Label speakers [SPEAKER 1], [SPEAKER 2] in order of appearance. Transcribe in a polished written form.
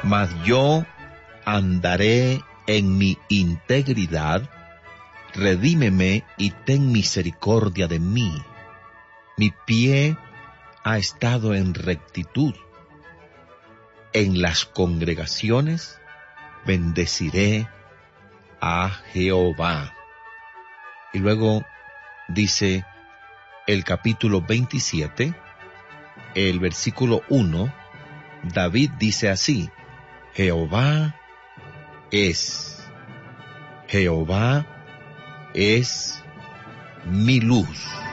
[SPEAKER 1] Mas yo andaré en mi integridad, redímeme y ten misericordia de mí. Mi pie ha estado en rectitud. En las congregaciones bendeciré a Jehová. Y luego dice el capítulo 27, el versículo 1, David dice así: Jehová es mi luz.